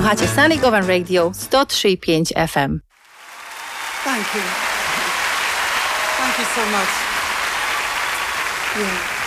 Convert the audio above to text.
Słuchacie Sunny Govan Radio 103.5 FM. Thank you. Thank you so much. Yeah.